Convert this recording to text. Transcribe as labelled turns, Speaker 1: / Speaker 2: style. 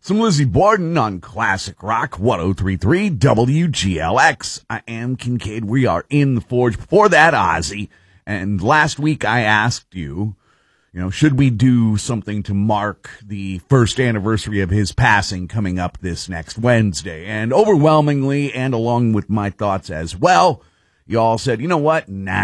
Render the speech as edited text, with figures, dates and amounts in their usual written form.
Speaker 1: Some Lizzie Borden on Classic Rock 1033 WGLX. I am Kincaid. We are in the Forge. Before that, Ozzy. And last week I asked you, should we do something to mark the first anniversary of his passing coming up this next Wednesday? And overwhelmingly, and along with my thoughts as well, you all said, you know what? Nah.